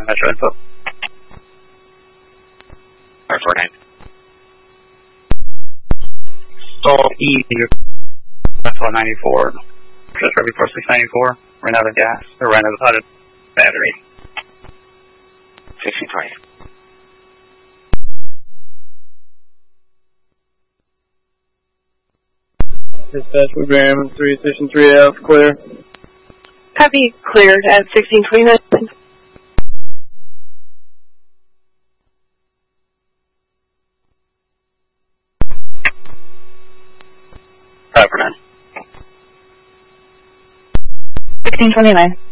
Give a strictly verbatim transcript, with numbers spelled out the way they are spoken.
Metro info. five four nine. Stall E, F one ninety-four. Just ready for six ninety-four. Ran out of gas, or ran out of battery. sixteen twenty. Dispatch, we ran three, station three F, clear. Copy, cleared at sixteen twenty-nine. five four nine. sixteen twenty-nine.